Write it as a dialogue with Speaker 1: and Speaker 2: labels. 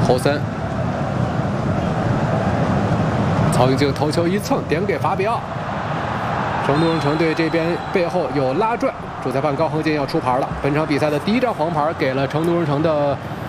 Speaker 1: 后森，曹云静头球一蹭，点给法比奥。成都人城队这边背后有拉拽，主裁判高恒健要出牌了。本场比赛的第一张黄牌给了成都人城的